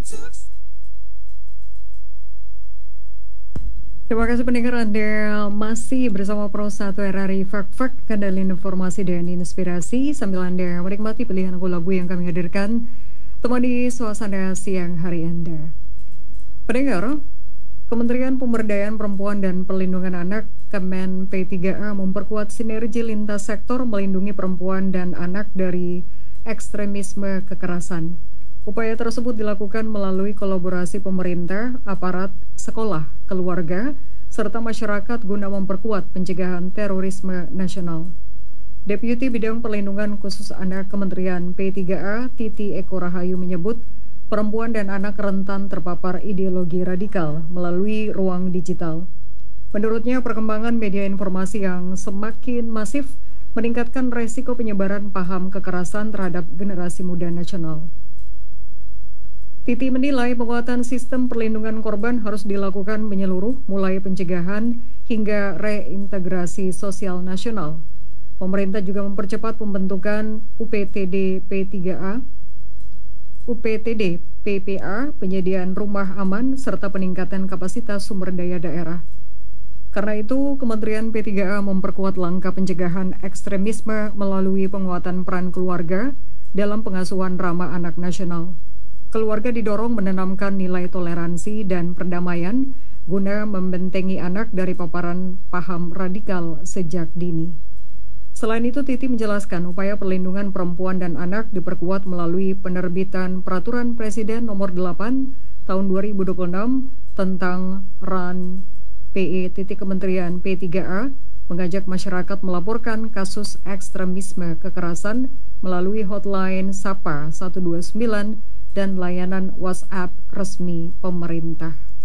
Terima kasih pendengar Anda masih bersama Pro 1 RRI Fak Kendali Informasi dan Inspirasi sambil Anda menikmati pilihan lagu-lagu yang kami hadirkan temani suasana siang hari Anda. Pendengar, Kementerian Pemberdayaan Perempuan dan Perlindungan Anak Kemen P3A memperkuat sinergi lintas sektor melindungi perempuan dan anak dari ekstremisme kekerasan. Upaya tersebut dilakukan melalui kolaborasi pemerintah, aparat, sekolah, keluarga, serta masyarakat guna memperkuat pencegahan terorisme nasional. Deputi Bidang Perlindungan Khusus Anak Kementerian P3A, Titi Eko Rahayu menyebut, perempuan dan anak rentan terpapar ideologi radikal melalui ruang digital. Menurutnya, perkembangan media informasi yang semakin masif meningkatkan resiko penyebaran paham kekerasan terhadap generasi muda nasional. Titi menilai penguatan sistem perlindungan korban harus dilakukan menyeluruh, mulai pencegahan hingga reintegrasi sosial nasional. Pemerintah juga mempercepat pembentukan UPTD P3A, UPTD PPA, penyediaan rumah aman, serta peningkatan kapasitas sumber daya daerah. Karena itu, Kementerian P3A memperkuat langkah pencegahan ekstremisme melalui penguatan peran keluarga dalam pengasuhan ramah anak nasional. Keluarga didorong menanamkan nilai toleransi dan perdamaian guna membentengi anak dari paparan paham radikal sejak dini. Selain itu, Titi menjelaskan upaya perlindungan perempuan dan anak diperkuat melalui penerbitan Peraturan Presiden Nomor 8 Tahun 2026 tentang RAN PE Kementerian P3A mengajak masyarakat melaporkan kasus ekstremisme kekerasan melalui hotline SAPA 129 dan layanan WhatsApp resmi pemerintah.